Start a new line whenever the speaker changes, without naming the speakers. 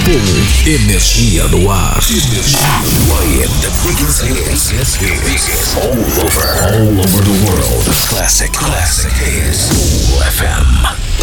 Energia no ar. Playing the biggest hits all over the world. Classic hits.